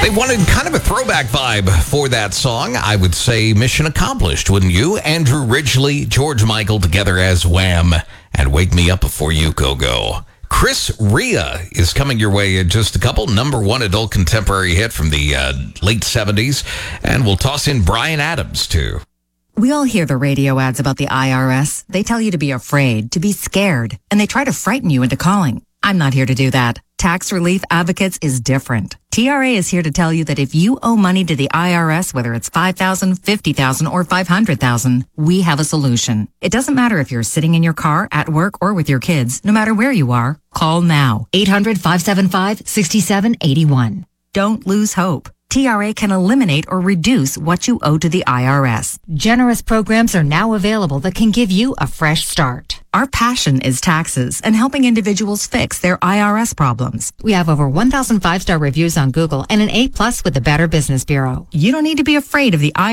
They wanted kind of a throwback vibe for that song. I would say mission accomplished, wouldn't you? Andrew Ridgeley, George Michael together as Wham, and Wake Me Up Before You Go. Chris Rea is coming your way in just a couple. Number one adult contemporary hit from the late 70s. And we'll toss in Bryan Adams, too. We all hear the radio ads about the IRS. They tell you to be afraid, to be scared, and they try to frighten you into calling. I'm not here to do that. Tax Relief Advocates is different. TRA is here to tell you that if you owe money to the IRS, whether it's $5,000, $50,000, or $500,000, we have a solution. It doesn't matter if you're sitting in your car, at work, or with your kids. No matter where you are, call now. 800-575-6781. Don't lose hope. TRA can eliminate or reduce what you owe to the IRS. Generous programs are now available that can give you a fresh start. Our passion is taxes and helping individuals fix their IRS problems. We have over 1,000 5-star reviews on Google and an A+ with the Better Business Bureau. You don't need to be afraid of the IRS.